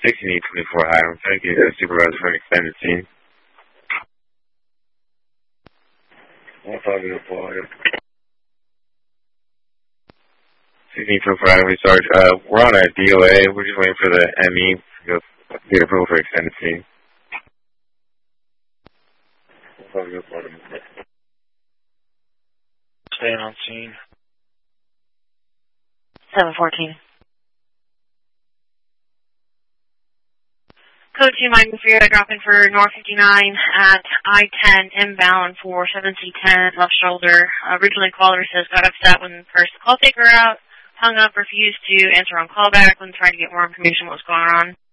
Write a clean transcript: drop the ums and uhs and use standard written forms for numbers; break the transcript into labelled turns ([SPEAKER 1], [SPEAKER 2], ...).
[SPEAKER 1] 1624 high. I'm trying to get a supervisor for an extended scene. 1624 high, Sarge. We're on a DOA. We're just waiting for the ME to get approval for extended scene.
[SPEAKER 2] Staying on scene.
[SPEAKER 3] 714. Code 2 Miami Freeway, dropping for North 59 at I-10 inbound for 7C10 left shoulder. Originally caller says got upset when first call taker out, hung up, refused to answer on callback when trying to get more information on what was going on.